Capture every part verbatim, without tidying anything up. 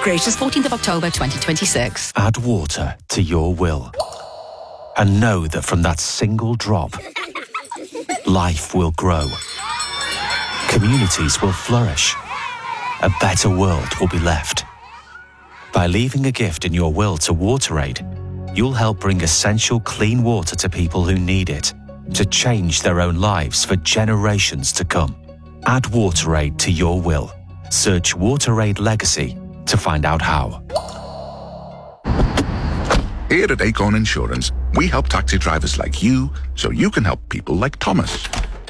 Creators fourteenth of October twenty twenty-six. Add water to your will. And know that from that single drop, life will grow. Communities will flourish. A better world will be left. By leaving a gift in your will to WaterAid, you'll help bring essential clean water to people who need it, to change their own lives for generations to come. Add WaterAid to your will. Search WaterAid Legacy to find out how. Here at Acorn Insurance, we help taxi drivers like you so you can help people like Thomas.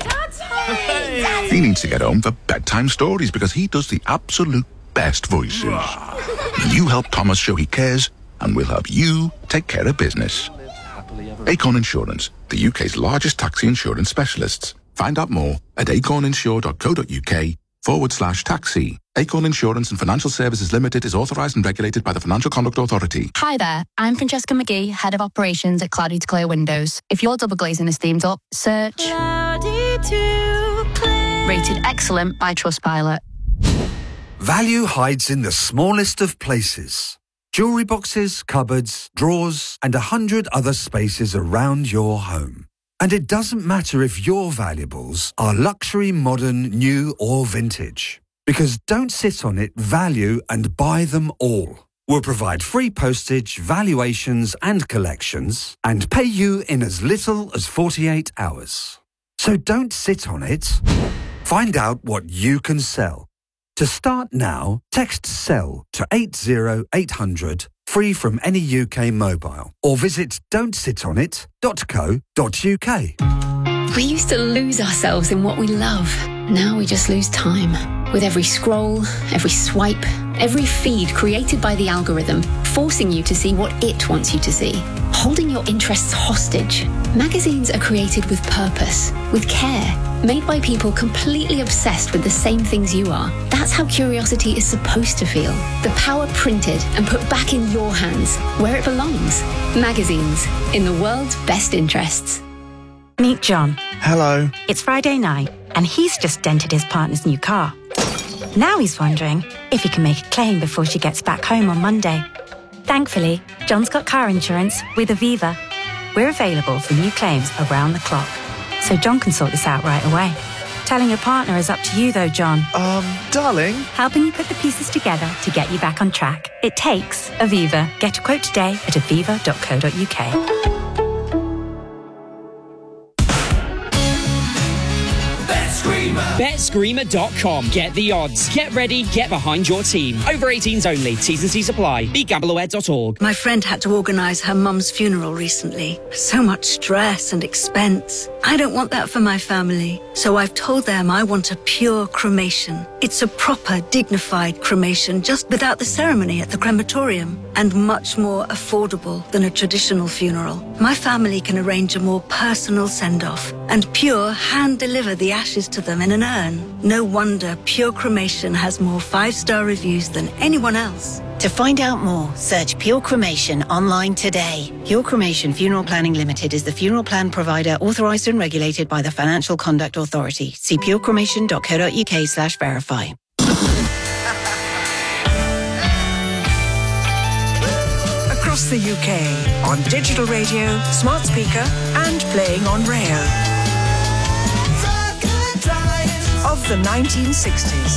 Daddy! He needs to get home for bedtime stories because he does the absolute best voices. You help Thomas show he cares, and we'll help you take care of business. Acorn Insurance, the U K's largest taxi insurance specialists. Find out more at acorninsure.co.uk forward slash taxi. Acorn Insurance and Financial Services Limited is authorised and regulated by the Financial Conduct Authority. Hi there, I'm Francesca McGee, Head of Operations at Cloudy to Clear Windows. If your double glazing is themed up, search Cloudy to Clear. Rated excellent by Trustpilot. Value hides in the smallest of places. Jewellery boxes, cupboards, drawers, and a hundred other spaces around your home. And it doesn't matter if your valuables are luxury, modern, new or vintage. Because Don't Sit On It value and buy them all. We'll provide free postage, valuations and collections and pay you in as little as forty-eight hours. So don't sit on it. Find out what you can sell. To start now, text SELL to eight zero eight hundred, free from any U K mobile, or visit don't sit on it dot co dot uk. We used to lose ourselves in what we love. Now we just lose time. With every scroll, every swipe, every feed created by the algorithm, forcing you to see what it wants you to see. Holding your interests hostage. Magazines are created with purpose, with care, made by people completely obsessed with the same things you are. That's how curiosity is supposed to feel. The power printed and put back in your hands, where it belongs. Magazines, in the world's best interests. Meet John. Hello. It's Friday night, and he's just dented his partner's new car. Now he's wondering if he can make a claim before she gets back home on Monday. Thankfully, John's got car insurance with Aviva. We're available for new claims around the clock, so John can sort this out right away. Telling your partner is up to you though, John. Um, darling? Helping you put the pieces together to get you back on track. It takes Aviva. Get a quote today at aviva dot co dot uk. bet screamer dot com. Get the odds. Get ready. Get behind your team. Over eighteens only. T's and C's apply. be gamble aware dot org. My friend had to organise her mum's funeral recently. So much stress and expense. I don't want that for my family. So I've told them I want a pure cremation. It's a proper, dignified cremation, just without the ceremony at the crematorium. And much more affordable than a traditional funeral. My family can arrange a more personal send-off. And Pure hand-deliver the ashes to them in an urn. No wonder Pure Cremation has more five-star reviews than anyone else. To find out more, search Pure Cremation online today. Pure Cremation Funeral Planning Limited is the funeral plan provider authorised and regulated by the Financial Conduct Authority. See pure cremation dot co dot uk slash verify. Across the U K, on digital radio, smart speaker, and playing on rail. Of the nineteen sixties.